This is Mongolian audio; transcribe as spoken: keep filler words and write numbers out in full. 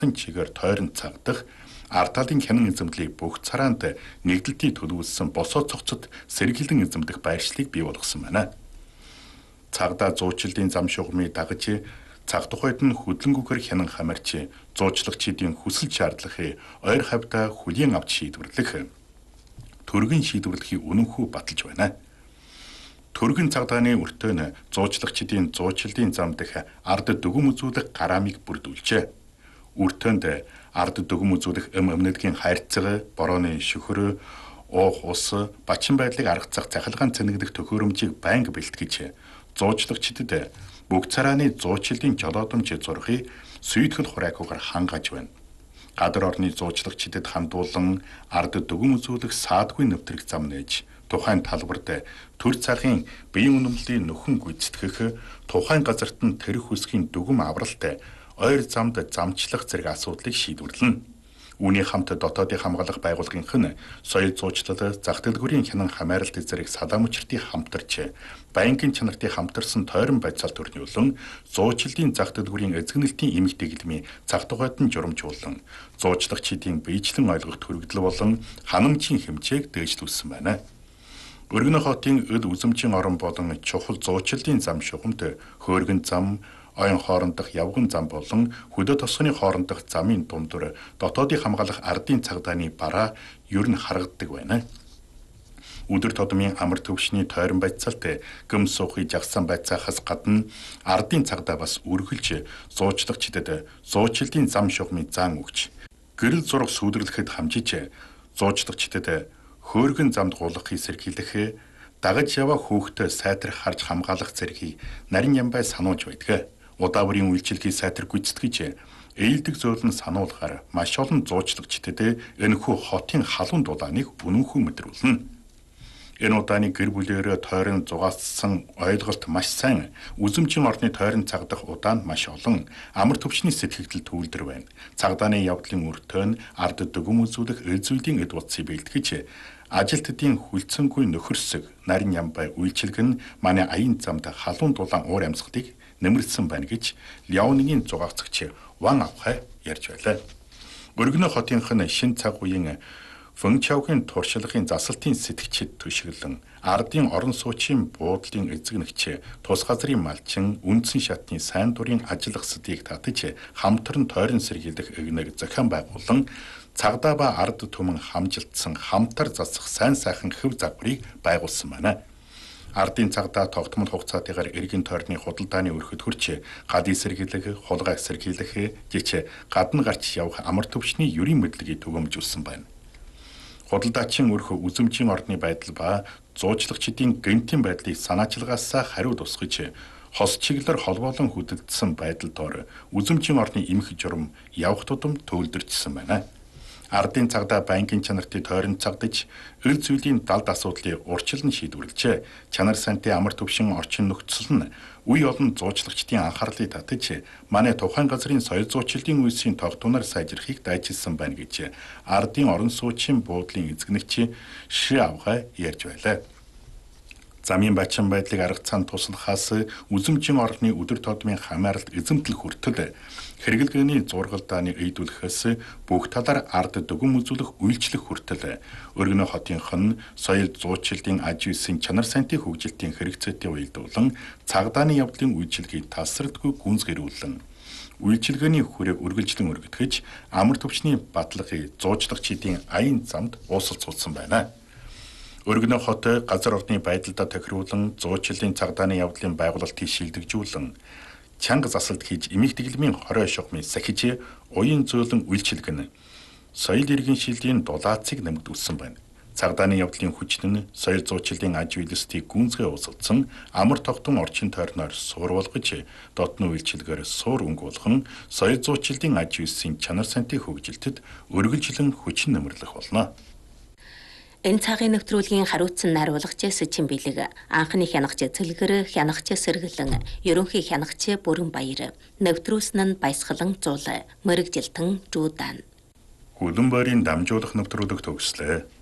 хятадын чигээр тойрон цагдах ард талын хянан эзэмдлийг бүх цараанд нэгдэлтийг төлөвлөсөн босоо цогцод сэргийлэн эзэмдэх байршлыг бий болгосон байна. Цагдаа зуучлалын зам шугамыг дагаж цаг тухайд нь хөдөлгөөнгээр хянан хамаарч зуучлагчдын хүсэл шаардлагыг ойр хавьдаа хүлээн авч шийдвэрлэх төргийн шийдвэрлэхийг үнэнхүү баталж байна. Төргийн цагдааны өртөө нь зуучлагчдын зуучлалын зам дэх ард дүгм үзүүлэх гараамыг бүрдүүлжээ. Өртөөнд ард дүгм үзүүлэх эм өмнөдгийн хайрцаг, борооны шөхөр, уух ус, бачин байдлыг аргацах цахилгаан цэнэглэх төхөөрөмжийг байнга бэлтгэж, зуучлагчдад бүх царааны зуучлалын жолоодомж зурхыг сүйтгэл хураакуугаар хангаж байна. Гадар орны зуучлагчдад хандуулан ард дүгм үзүүлэх саадгүй нэвтрэх зам нээж, тухайн талбарт төр цагийн биеийн үнэмлэлийн нөхөн гүйцэтгэх, тухайн газарт нь тэрх үсгийн дүгм авралт, ойр замд замчлах зэрэг асуудлыг шийдвэрлэнэ. Үүний хамт дотоодын хамгаалах байгууллагынх нь соёл зуучлал, зах дэлгүүрийн хянан хамааралт зэрэг салаамчртыг хамтарч, байнгын чанартыг хамтарсан тойрон байцаал төрнүүлэн, зуучлалын зах дэлгүүрийн эзэгнэлтийн эмх дэглэмийн цаг тухайд нь журамжуулан, зуучлагчдын биечлэн ойлгох төрөгдөл болон ханамжийн хэмжээг дээшлүүлсэн байна. Өргөнө хотын өд үзэмжийн орон болон чухал зуучлалын зам шугамд хөөргөн зам, ойн хоорондох явган зам болон хөдөө тосгоны хоорондох замын дундуур дотоодыг хамгаалах ардын цагдааны бараа ер нь харагддаг байна. Өдөр тутмын амар төвшний тойрон байцаалт гүм суухыг жагсан байцаахаас гадна ардын цагдаа бас үргэлж зуучлагчдад зуучлалын зам шугамын заан өгч, гэрэл зураг сүйдэрлэхэд хамжиж, зуучлагчдад хөөргөн замд гулгахыг сэргийлэх, дагаж яваа хөөхтөө сайтрах харж хамгаалах зэргийг нарийн ямбай сануулж байдаг. Удааврын үйлчилгээ сайтар гүйцэтгэж, ээлдэг зөөлн сануулгаар маш олон зуучлагчдад энэхүү хотын халуун дулааныг үнэнхүү мэдрүүлнэ. Энэ удааны гэр бүлээрээ тойрон зугаассан ойлголт маш сайн, үзэмжийн орны тойрон цагдах удаанд маш олон амар төвчний сэтгэгдэл түүлдэр байна. Цагдааны явдлын өртөө нь ард дүгм үзүүлэх эл зүйлийн эд утсыг бэлтгэж, ажилтдын хүлцэнгүй нөхөрсөг нарийн ямбай үйлчилгэн нь манай аян замд халуун дулаан уур амьсгалыг нэмэрсэн байна гэж Леонигийн зугаацагч Ван Авхай ярьж байлаа. Өргөнө хотынх нь шин цаг үеийн Фэнчаогийн туршлагын засалтын сэтгчид төшөглөн ардын орон суучин буудлын эзэгнэгч, тус газрын малчин, үндсэн шатны сайн дурын ажил ахсдыг татаж хамтран тойрон сэргийлэх эгнэр зохион байгуулан цагдаа ба ард түмэн хамжилтсан хамтар засах сайн сайхан хөв загварыг байгуулсан байна. Ардын цагдаа тогтмол хугацаатайгаар эргэн тойрны худалдааны өрхөд хүрч гадын сэргийлэх, хулгай сэргийлэх, жич гадна гарч явах амар төвчний ерийн мэдлэгийг түгээмжүүлсэн байна. Худалдаачийн өрхө үзэмжийн орны байдал ба зуучлагчдын гэнтийн байдлыг санаачилгаас хариу тусгаж, хос чиглэлээр холбоолон хөдөлгдсөн байдал доор үзэмжийн орны эмх журам явах тутам төвлөрчсөн байна. Ардын цагдаа байнгын чанартыг тойрон цагдаж, эл зүйлийн далд асуудлыг урьдчилан шийдвэрлэжээ. Чанар сантай амар төвшин орчин нөхцөл нь үе олон зуучлагчдын анхаарлыг татаж, манай тухайн газрын соёл зуучлалын үйлсийн тогтунаар сайжрахыг дайчилсан байна гэж ардын орон суучин буудлын эзэгнэгч Ши Авхай ярьж байлаа. Замын бачин байдлыг арга цаан туслахаас үзэмжийн орны өдөр тутмын хамааралт эзэмтэл хүртэл хэрэглэгээний зургалдааны эйдүүлэхээс бүх талаар ард дүгм үзүүлэх үйлчлэх хүртэл өргөнө хотынх нь соёл зуучлалын аж үйлсийн чанар сантын хөгжилтийн хэрэгцээтэй уялдуулан цагдааны явдлын үйлчилгээг тасралтгүй гүнзгэрүүлэн үйлчилгээний хүрээг үргэлжлэн өргөтгөж амар төвчний баталгыг зуучлагчдын аян замд уусалцуулсан байна. Өргөнө хот газар орны байдалдаа тохируулан зуучлалын цагдааны явдлын байгуулалтыг шилдэгжүүлэн чанга засалт хийж эмх дэглэмийн хорой шугамыг сахиж уян зөөлөн үйлчилгэн соёл иргэн шилжийн дулаацыг нэмэгдүүлсэн байна. Цагдааны явдлын хүчин нь соёл зуучлалын аж үйлсийг гүнзгий уусгасан амар тогтон орчин тойрноор сууруулгаж дотны үйлчилгээр суур өнгөлгөн соёл зуучлалын аж үйлсийн чанар сантын хөгжилтэд өргөлжлөн хүчин нэмэрлэх болно. Энэ цагийн нэвтрүүлгийн хариуцсан найруулагч Сэчин Билэг, анхны хянагч Цэлгэр, хянагч Сэргэлэн, ерөнхий хянагч Бүрэн Баяр, нэвтрүүлсэн нь Баясгалан Зуул, мэрэгжилтэн Жуудан. Хүлэн байрын дамжуулах нэвтрүүлэг төгслөө.